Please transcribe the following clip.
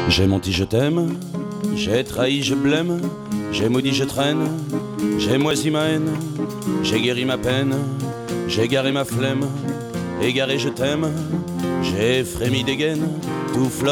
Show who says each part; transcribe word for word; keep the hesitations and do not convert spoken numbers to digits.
Speaker 1: J'ai menti, je t'aime, j'ai trahi, je blême, j'ai maudit, je traîne, j'ai moisi ma haine, j'ai guéri ma peine, j'ai garé ma flemme, égaré, je t'aime, j'ai frémi des gaines, tout flotte.